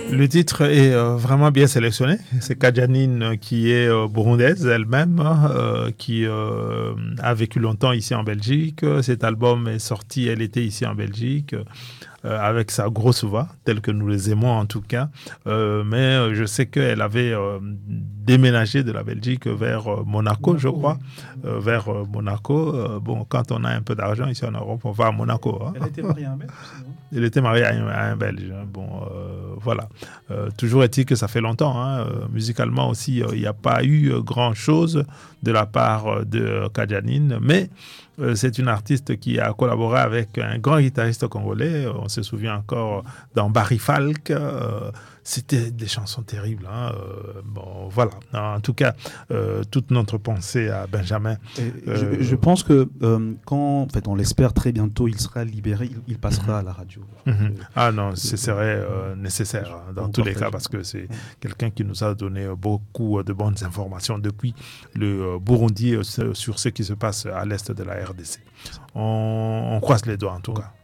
Le titre est vraiment bien sélectionné. C'est Kadjanine qui est burundaise elle-même, qui a vécu longtemps ici en Belgique. Cet album est sorti, elle était ici en Belgique. Avec sa grosse voix, telle que nous les aimons en tout cas. Mais je sais qu'elle avait déménagé de la Belgique vers Monaco, je crois. Vers Monaco. Bon, quand on a un peu d'argent ici en Europe, on va à Monaco. Hein. Elle était mariée à un Belge aussi, non? Elle était mariée à un Belge. Bon, voilà. Toujours est-il que ça fait longtemps. Hein. Musicalement aussi, il n'y a pas eu grand-chose de la part de Kadjanine. Mais c'est une artiste qui a collaboré avec un grand guitariste congolais. On se souvient encore dans Barry Falk. C'était des chansons terribles. Hein. Bon, voilà. En tout cas, toute notre pensée à Benjamin. Je pense que quand, en fait, on l'espère très bientôt, il sera libéré, il passera à la radio. Ah non, ce serait nécessaire dans tous les cas parce que c'est quelqu'un qui nous a donné beaucoup de bonnes informations depuis le Burundi sur ce qui se passe à l'est de la RDC. On croise les doigts en tout cas.